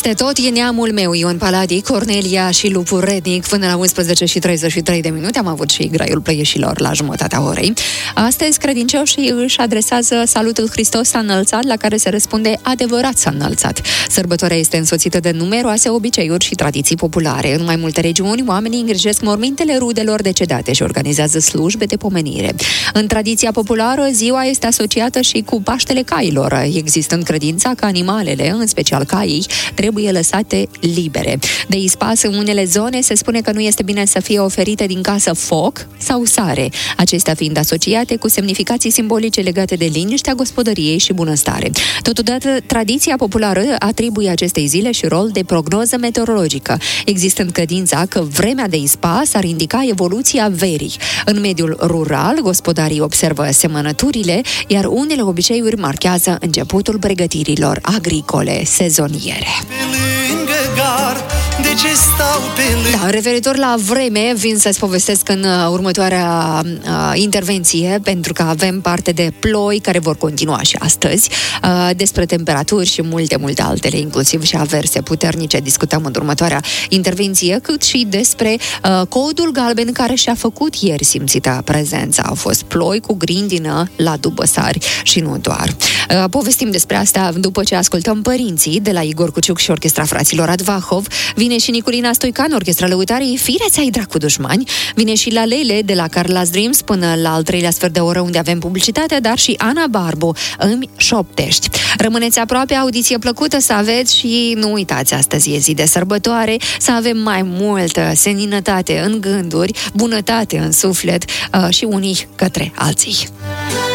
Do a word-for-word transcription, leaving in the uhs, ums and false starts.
Peste tot e neamul meu, Ion Paladi, Cornelia și Lupu Rednic. Până la unsprezece și treizeci și trei de minute am avut și graiul plăieșilor la jumătatea orei. Astăzi, credincioșii își adresează salutul Hristos s-a înălțat, la care se răspunde adevărat s-a înălțat. Sărbătoarea este însoțită de numeroase obiceiuri și tradiții populare. În mai multe regiuni, oamenii îngrijesc mormintele rudelor decedate și organizează slujbe de pomenire. În tradiția populară, ziua este asociată și cu Paștele Cailor, existând credința că animalele, în special caii, trebuie lăsate libere. De ispas, în unele zone se spune că nu este bine să fie oferite din casă foc sau sare, acestea fiind asociate cu semnificații simbolice legate de liniștea gospodăriei și bunăstare. Totodată, tradiția populară atribuie acestei zile și rol de prognoză meteorologică, existând credința că vremea de ispas ar indica evoluția verii. În mediul rural, gospodarii observă semănăturile, iar unele obiceiuri marchează începutul pregătirilor agricole sezoniere. De ce stau pe lângă? Da, referitor la vreme, vin să-ți povestesc în uh, următoarea uh, intervenție, pentru că avem parte de ploi care vor continua și astăzi, uh, despre temperaturi și multe, multe altele, inclusiv și averse puternice, discutăm în următoarea intervenție, cât și despre uh, codul galben care și-a făcut ieri simțită prezența. Au fost ploi cu grindină la Dubăsari și nu doar. Uh, povestim despre asta după ce ascultăm Părinții de la Igor Cuciuc și Orchestra Fraților Advahov. Vine și Niculina Stoican, Orchestra Lăutarii Fireți-ai dracu dușmani. Vine și La Lele de la Carla's Dreams până la al treilea sfert de oră, unde avem publicitate, dar și Ana Barbu, Îmi șoptești. Rămâneți aproape, audiție plăcută să aveți și nu uitați, astăzi e zi de sărbătoare, să avem mai multă seninătate în gânduri, bunătate în suflet uh, și unii către alții.